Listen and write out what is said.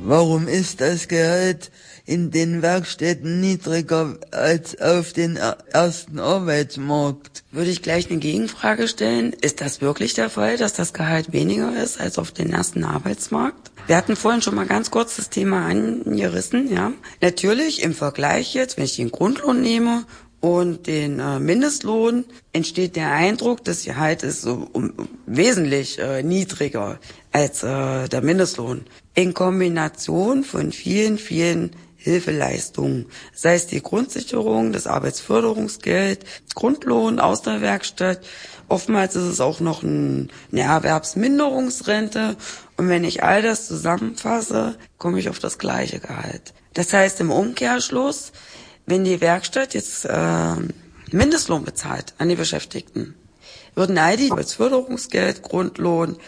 Warum ist das Gehalt in den Werkstätten niedriger als auf den ersten Arbeitsmarkt? Würde ich gleich eine Gegenfrage stellen. Ist das wirklich der Fall, dass das Gehalt weniger ist als auf den ersten Arbeitsmarkt? Wir hatten vorhin schon mal ganz kurz das Thema angerissen, ja. Natürlich im Vergleich jetzt, wenn ich den Grundlohn nehme und den Mindestlohn, entsteht der Eindruck, das Gehalt ist so wesentlich niedriger als der Mindestlohn. In Kombination von vielen, vielen Hilfeleistungen, sei es die Grundsicherung, das Arbeitsförderungsgeld, Grundlohn aus der Werkstatt. Oftmals ist es auch noch eine Erwerbsminderungsrente. Und wenn ich all das zusammenfasse, komme ich auf das gleiche Gehalt. Das heißt im Umkehrschluss, wenn die Werkstatt jetzt Mindestlohn bezahlt an die Beschäftigten, würden all die Arbeitsförderungsgeld, Grundlohn,